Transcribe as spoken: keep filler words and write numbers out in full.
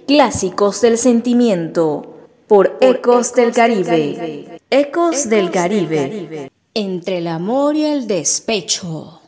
Clásicos del sentimiento por Ecos del Caribe. Ecos del Caribe. Entre el amor y el despecho.